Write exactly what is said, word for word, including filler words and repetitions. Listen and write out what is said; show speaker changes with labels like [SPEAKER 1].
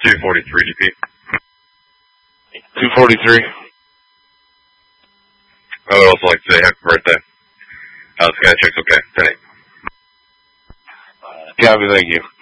[SPEAKER 1] two forty-three D P.
[SPEAKER 2] two forty-three.
[SPEAKER 1] I would also like to say happy birthday. Uh, Sky Check's okay. ten eight.
[SPEAKER 2] Copy, thank you.